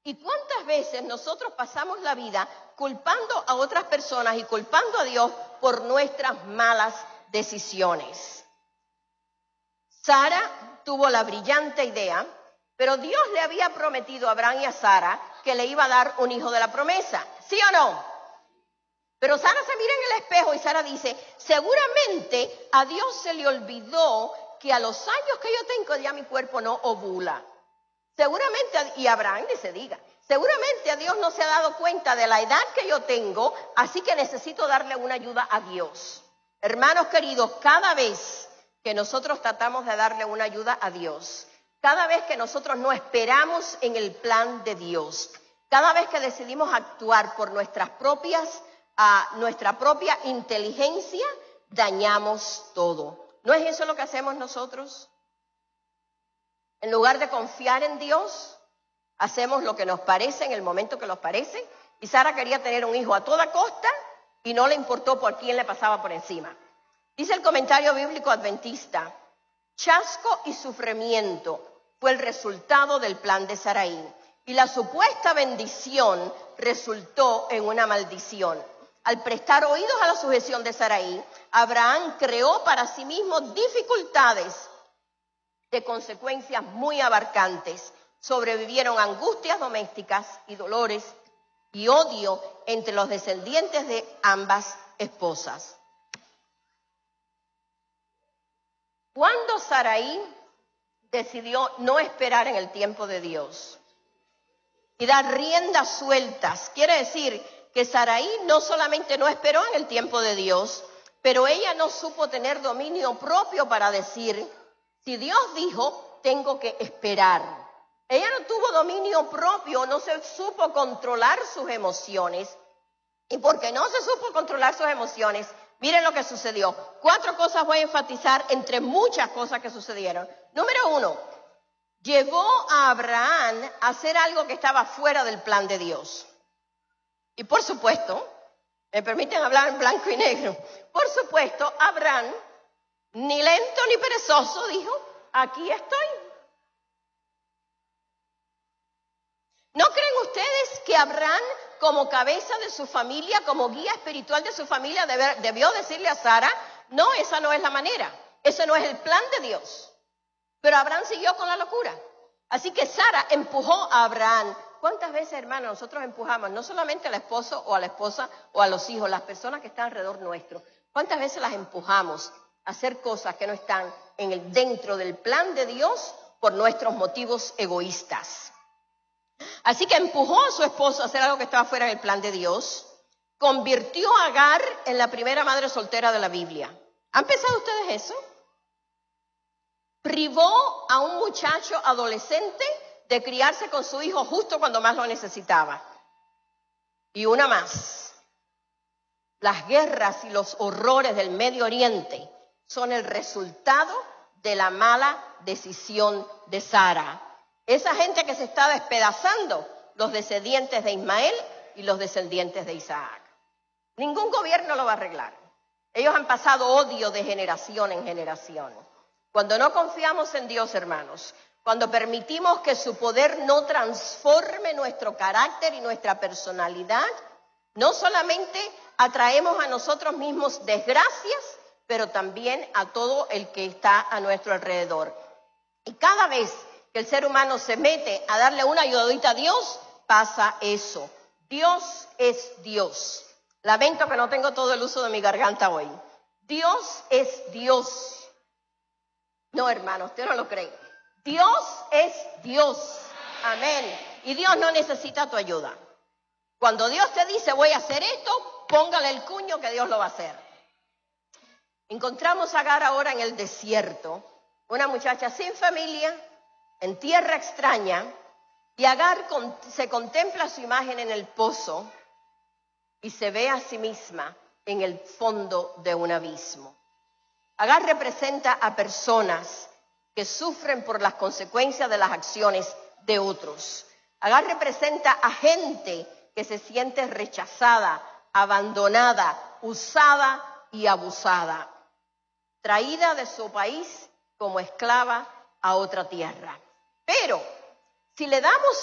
¿Y cuántas veces nosotros pasamos la vida culpando a otras personas y culpando a Dios por nuestras malas decisiones? Sara tuvo la brillante idea, pero Dios le había prometido a Abraham y a Sara que le iba a dar un hijo de la promesa, ¿sí o no? Pero Sara se mira en el espejo y Sara dice, seguramente a Dios se le olvidó que a los años que yo tengo ya mi cuerpo no ovula. Seguramente, y Abraham ni se diga, seguramente a Dios no se ha dado cuenta de la edad que yo tengo, así que necesito darle una ayuda a Dios. Hermanos queridos, cada vez que nosotros tratamos de darle una ayuda a Dios, cada vez que nosotros no esperamos en el plan de Dios, cada vez que decidimos actuar por nuestra propia inteligencia, dañamos todo. ¿No es eso lo que hacemos nosotros? En lugar de confiar en Dios, hacemos lo que nos parece en el momento que nos parece. Y Sara quería tener un hijo a toda costa y no le importó por quién le pasaba por encima. Dice el comentario bíblico adventista, chasco y sufrimiento fue el resultado del plan de Sarai. Y la supuesta bendición resultó en una maldición. Al prestar oídos a la sujeción de Sarai, Abraham creó para sí mismo dificultades de consecuencias muy abarcantes. Sobrevivieron angustias domésticas y dolores y odio entre los descendientes de ambas esposas. Cuando Sarai decidió no esperar en el tiempo de Dios y dar riendas sueltas, quiere decir que Sarai no solamente no esperó en el tiempo de Dios, pero ella no supo tener dominio propio para decir, si Dios dijo, tengo que esperar. Ella no tuvo dominio propio, no se supo controlar sus emociones. Y porque no se supo controlar sus emociones, miren lo que sucedió. 4 cosas voy a enfatizar entre muchas cosas que sucedieron. Número 1, llevó a Abraham a hacer algo que estaba fuera del plan de Dios. Y por supuesto, me permiten hablar en blanco y negro, por supuesto, Abraham, ni lento ni perezoso, dijo, aquí estoy. ¿No creen ustedes que Abraham, como cabeza de su familia, como guía espiritual de su familia, debió decirle a Sara, no, esa no es la manera, ese no es el plan de Dios? Pero Abraham siguió con la locura. Así que Sara empujó a Abraham. ¿Cuántas veces, hermanos, nosotros empujamos no solamente al esposo o a la esposa o a los hijos, las personas que están alrededor nuestro? ¿Cuántas veces las empujamos a hacer cosas que no están dentro del plan de Dios por nuestros motivos egoístas? Así que empujó a su esposo a hacer algo que estaba fuera del plan de Dios. Convirtió a Agar en la primera madre soltera de la Biblia. ¿Han pensado ustedes eso? Privó a un muchacho adolescente de criarse con su hijo justo cuando más lo necesitaba. Y una más. Las guerras y los horrores del Medio Oriente son el resultado de la mala decisión de Sara. Esa gente que se está despedazando, los descendientes de Ismael y los descendientes de Isaac. Ningún gobierno lo va a arreglar. Ellos han pasado odio de generación en generación. Cuando no confiamos en Dios, hermanos, cuando permitimos que su poder no transforme nuestro carácter y nuestra personalidad, no solamente atraemos a nosotros mismos desgracias, pero también a todo el que está a nuestro alrededor. Y cada vez que el ser humano se mete a darle una ayudadita a Dios, pasa eso. Dios es Dios. Lamento que no tengo todo el uso de mi garganta hoy. Dios es Dios. No, hermano, usted no lo cree. Dios es Dios. Amén. Y Dios no necesita tu ayuda. Cuando Dios te dice voy a hacer esto, póngale el cuño que Dios lo va a hacer. Encontramos a Agar ahora en el desierto, una muchacha sin familia, en tierra extraña, y Agar se contempla su imagen en el pozo y se ve a sí misma en el fondo de un abismo. Agar representa a personas que sufren por las consecuencias de las acciones de otros. Agar representa a gente que se siente rechazada, abandonada, usada y abusada, traída de su país como esclava a otra tierra. Pero si le damos